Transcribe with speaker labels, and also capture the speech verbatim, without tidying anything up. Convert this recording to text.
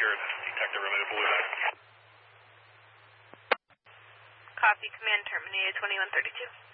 Speaker 1: secured. Detector removed blue light.
Speaker 2: Copy, command terminated twenty-one thirty-two.